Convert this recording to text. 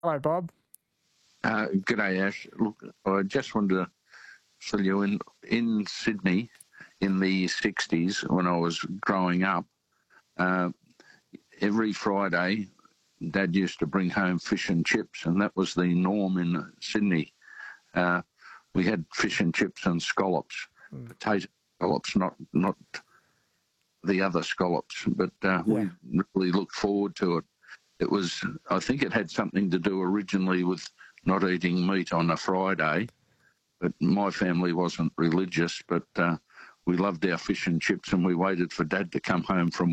Hello, Bob. G'day, Ash. Look, I just wanted to fill you in Sydney in the 60s when I was growing up. Uh, every Friday, Dad used to bring home fish and chips, and that was the norm in Sydney. Uh, we had fish and chips and scallops, potato scallops, not the other scallops, but we really looked forward to it. I think it had something to do originally with not eating meat on a Friday, but my family wasn't religious, but we loved our fish and chips, and we waited for Dad to come home from